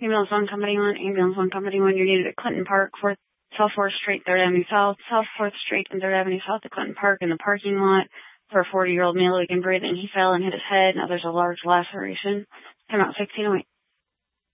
Ambulance 1 Company 1, Ambulance 1 Company 1, you're needed at Clinton Park, South 4th Street, 3rd Avenue South, South 4th Street and 3rd Avenue South at Clinton Park in the parking lot for a 40-year-old male who can breathe, and he fell and hit his head. Now there's a large laceration. Come out 1608.